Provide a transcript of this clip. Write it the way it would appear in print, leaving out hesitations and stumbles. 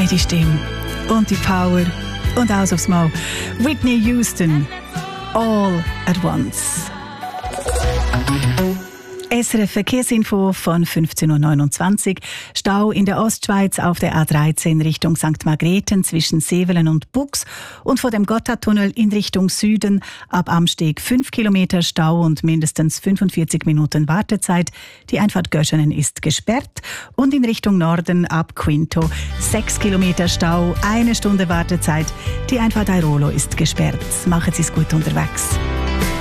die Stimme und die Power und aus aufs Mal. Whitney Houston, All at Once. SRF Verkehrsinfo von 15.29 Uhr. Stau in der Ostschweiz auf der A13 Richtung St. Margrethen zwischen Sevelen und Bux und vor dem Gotthardtunnel in Richtung Süden ab Amsteg 5 Kilometer Stau und mindestens 45 Minuten Wartezeit. Die Einfahrt Göschenen ist gesperrt und in Richtung Norden ab Quinto 6 Kilometer Stau, 1 Stunde Wartezeit. Die Einfahrt Airolo ist gesperrt. Machen Sie es gut unterwegs.